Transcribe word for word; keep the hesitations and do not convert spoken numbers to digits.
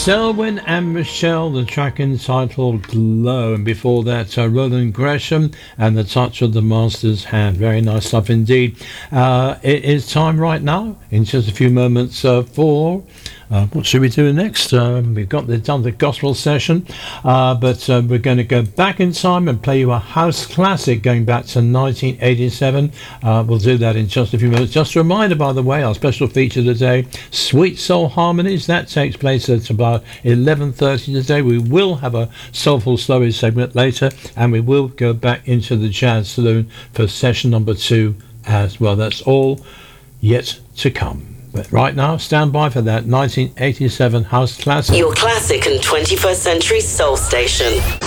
Selwyn and Michelle, the track entitled Glow, and before that uh, Roland Gresham and The Touch of the Master's Hand. Very nice stuff indeed. Uh, it is time right now, in just a few moments, uh, for Uh, what should we do next? Um, we've got the, done the gospel session, uh, but uh, we're going to go back in time and play you a house classic going back to nineteen eighty-seven. Uh, we'll do that in just a few minutes. Just a reminder, by the way, our special feature today, Sweet Soul Harmonies. That takes place at about eleven thirty today. We will have a Soulful Stories segment later, and we will go back into the Jazz Saloon for session number two as well. That's all yet to come. But right now, stand by for that nineteen eighty-seven house classic. Your classic and twenty-first century soul station.